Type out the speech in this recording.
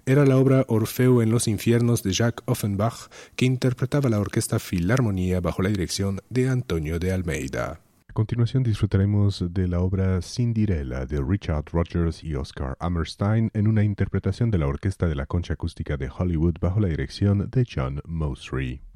era la obra Orfeo en los infiernos de Jacques Offenbach, que interpretaba la Orquesta Filarmonía bajo la dirección de Antonio de Almeida. A continuación disfrutaremos de la obra Cinderella de Richard Rodgers y Oscar Hammerstein en una interpretación de la Orquesta de la Concha Acústica de Hollywood bajo la dirección de John Mousry.